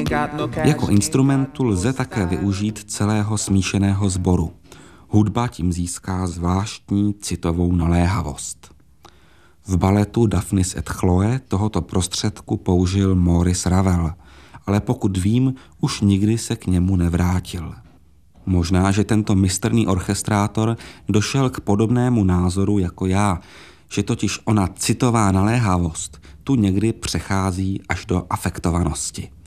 Jako instrumentu lze také využít celého smíšeného sboru. Hudba tím získá zvláštní citovou naléhavost. V baletu Daphnis et Chloe tohoto prostředku použil Maurice Ravel, ale pokud vím, už nikdy se k němu nevrátil. Možná, že tento mistrný orchestrátor došel k podobnému názoru jako já, že totiž ona citová naléhavost tu někdy přechází až do afektovanosti.